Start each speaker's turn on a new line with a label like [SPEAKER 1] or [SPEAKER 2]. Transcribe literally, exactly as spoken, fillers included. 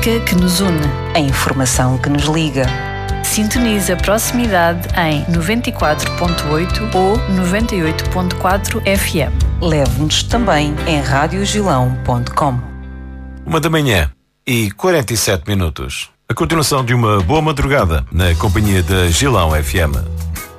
[SPEAKER 1] música que nos une,
[SPEAKER 2] a informação que nos liga.
[SPEAKER 1] Sintoniza a proximidade em noventa e quatro ponto oito ou noventa e oito ponto quatro F M.
[SPEAKER 2] Leve-nos também em rádio gilão ponto com.
[SPEAKER 3] Uma da manhã e quarenta e sete minutos. A continuação de uma boa madrugada na companhia da Gilão F M.